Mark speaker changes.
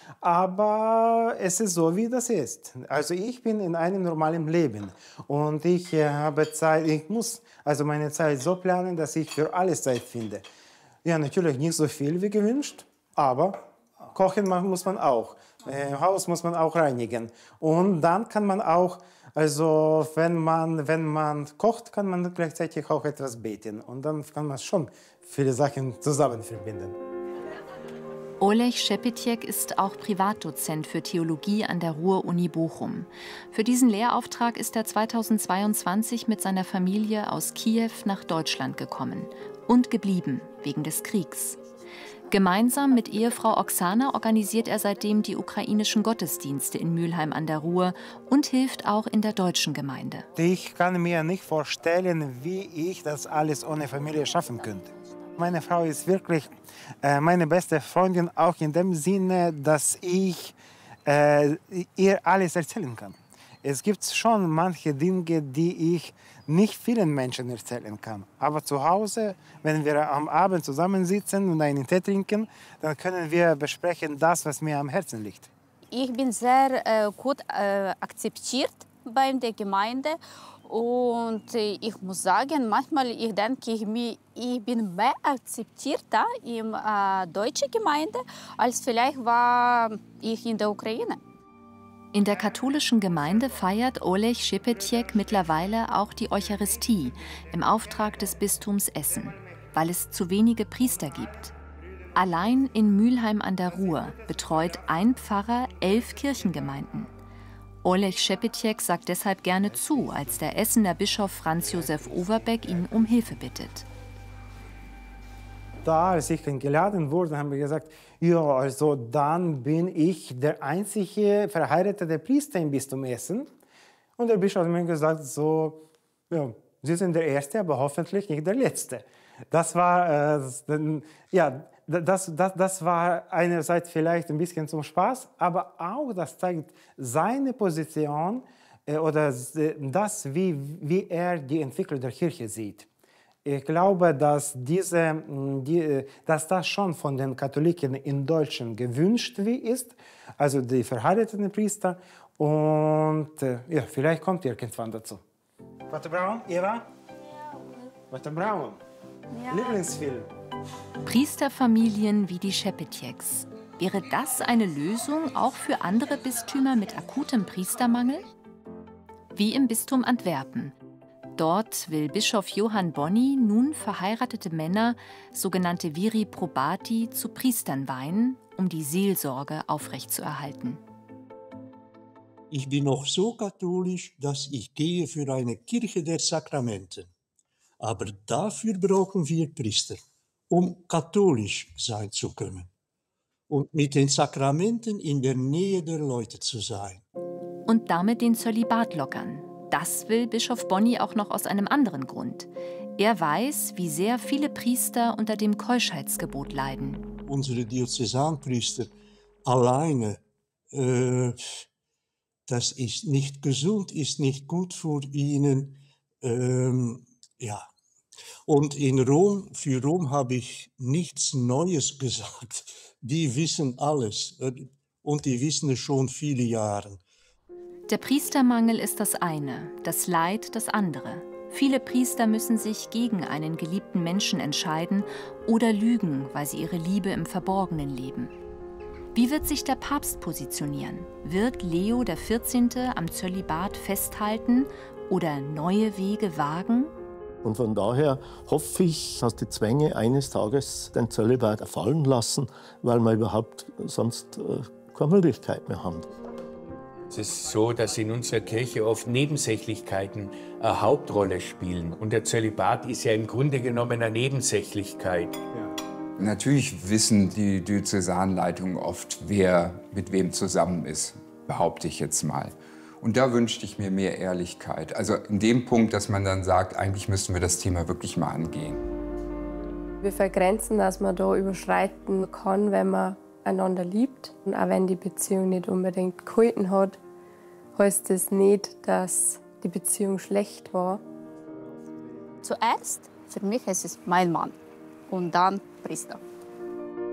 Speaker 1: aber es ist so, wie das ist. Also ich bin in einem normalen Leben und ich habe Zeit, ich muss also meine Zeit so planen, dass ich für alles Zeit finde. Ja, natürlich nicht so viel wie gewünscht, aber kochen muss man auch. Haus muss man auch reinigen. Und dann kann man auch, also wenn man kocht, kann man gleichzeitig auch etwas beten. Und dann kann man schon viele Sachen zusammen verbinden.
Speaker 2: Oleg Szepetiek ist auch Privatdozent für Theologie an der Ruhr-Uni Bochum. Für diesen Lehrauftrag ist er 2022 mit seiner Familie aus Kiew nach Deutschland gekommen und geblieben wegen des Kriegs. Gemeinsam mit Ehefrau Oksana organisiert er seitdem die ukrainischen Gottesdienste in Mülheim an der Ruhr und hilft auch in der deutschen Gemeinde.
Speaker 1: Ich kann mir nicht vorstellen, wie ich das alles ohne Familie schaffen könnte. Meine Frau ist wirklich meine beste Freundin, auch in dem Sinne, dass ich ihr alles erzählen kann. Es gibt schon manche Dinge, die ich nicht vielen Menschen erzählen kann. Aber zu Hause, wenn wir am Abend zusammensitzen und einen Tee trinken, dann können wir besprechen das, was mir am Herzen liegt.
Speaker 3: Ich bin sehr gut akzeptiert bei der Gemeinde. Und ich muss sagen, manchmal denke ich, ich bin mehr akzeptiert da in deutschen Gemeinde, als vielleicht war ich in der Ukraine.
Speaker 2: In der katholischen Gemeinde feiert Oleg Szepetiek mittlerweile auch die Eucharistie im Auftrag des Bistums Essen, weil es zu wenige Priester gibt. Allein in Mülheim an der Ruhr betreut ein Pfarrer 11 Kirchengemeinden. Oleg Szepetiek sagt deshalb gerne zu, als der Essener Bischof Franz Josef Overbeck ihn um Hilfe bittet.
Speaker 1: Da, als ich eingeladen wurde, haben wir gesagt, ja, also dann bin ich der einzige verheiratete Priester im Bistum Essen. Und der Bischof hat mir gesagt, so, ja, Sie sind der Erste, aber hoffentlich nicht der Letzte. Das war, das war einerseits vielleicht ein bisschen zum Spaß, aber auch das zeigt seine Position oder das, wie er die Entwicklung der Kirche sieht. Ich glaube, dass das schon von den Katholiken in Deutschland gewünscht ist, also die verheirateten Priester. Und ja, vielleicht kommt irgendwann dazu. Walter Braun, Eva? Ja. Walter Braun, ja. Lieblingsfilm.
Speaker 2: Priesterfamilien wie die Szepetieks. Wäre das eine Lösung auch für andere Bistümer mit akutem Priestermangel? Wie im Bistum Antwerpen. Dort will Bischof Johann Bonni nun verheiratete Männer, sogenannte Viri probati, zu Priestern weihen, um die Seelsorge aufrechtzuerhalten.
Speaker 4: Ich bin noch so katholisch, dass ich gehe für eine Kirche der Sakramenten. Aber dafür brauchen wir Priester, um katholisch sein zu können und mit den Sakramenten in der Nähe der Leute zu sein.
Speaker 2: Und damit den Zölibat lockern. Das will Bischof Bonni auch noch aus einem anderen Grund. Er weiß, wie sehr viele Priester unter dem Keuschheitsgebot leiden.
Speaker 4: Unsere Diözesanpriester alleine, das ist nicht gesund, ist nicht gut für ihnen. Ja. Und für Rom habe ich nichts Neues gesagt. Die wissen alles und die wissen es schon viele Jahre.
Speaker 2: Der Priestermangel ist das eine, das Leid das andere. Viele Priester müssen sich gegen einen geliebten Menschen entscheiden oder lügen, weil sie ihre Liebe im Verborgenen leben. Wie wird sich der Papst positionieren? Wird Leo XIV. Am Zölibat festhalten oder neue Wege wagen?
Speaker 5: Und von daher hoffe ich, dass die Zwänge eines Tages den Zölibat fallen lassen, weil wir überhaupt sonst keine Möglichkeit mehr haben.
Speaker 6: Es ist so, dass in unserer Kirche oft Nebensächlichkeiten eine Hauptrolle spielen. Und der Zölibat ist ja im Grunde genommen eine Nebensächlichkeit. Ja.
Speaker 7: Natürlich wissen die Diözesanleitungen oft, wer mit wem zusammen ist, behaupte ich jetzt mal. Und da wünschte ich mir mehr Ehrlichkeit. Also in dem Punkt, dass man dann sagt, eigentlich müssten wir das Thema wirklich mal angehen.
Speaker 8: Wir vergrenzen, dass man da überschreiten kann, wenn man einander liebt. Und auch wenn die Beziehung nicht unbedingt gehalten hat, heißt das nicht, dass die Beziehung schlecht war.
Speaker 3: Zuerst, für mich ist es mein Mann und dann Priester.